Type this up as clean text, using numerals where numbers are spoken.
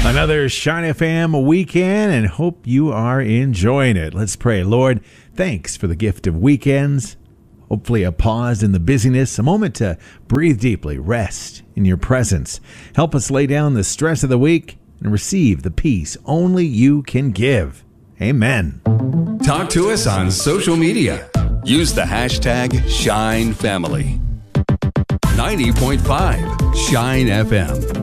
Another Shine FM weekend, and hope you are enjoying it. Let's pray. Lord, thanks for the gift of weekends. Hopefully a pause in the busyness, a moment to breathe deeply, rest in your presence. Help us lay down the stress of the week and receive the peace only you can give. Amen. Talk to us on social media. Use the hashtag ShineFamily. 90.5 Shine FM.